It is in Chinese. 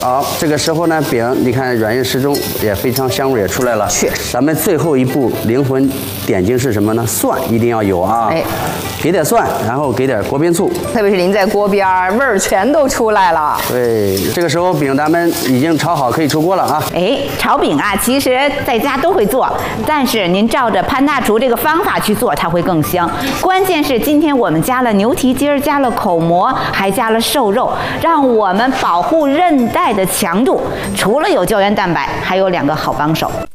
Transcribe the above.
好，这个时候呢，饼你看软硬适中，也非常香味也出来了。 确实， 咱们最后一步灵魂点睛是什么呢？蒜一定要有啊！ 哎， 给点蒜，然后给点锅边醋， 特别是淋在锅边儿，味儿全都出来了。 对，这个时候饼咱们已经炒好，可以出锅了啊！ 哎，炒饼啊，其实在家都会做，但是您照着潘大厨这个方法去做，它会更香。关键是今天我们加了牛蹄筋，加了口蘑，还加了瘦肉，让我们保护韧带的强度。除了有胶原蛋白，还有2个好帮手。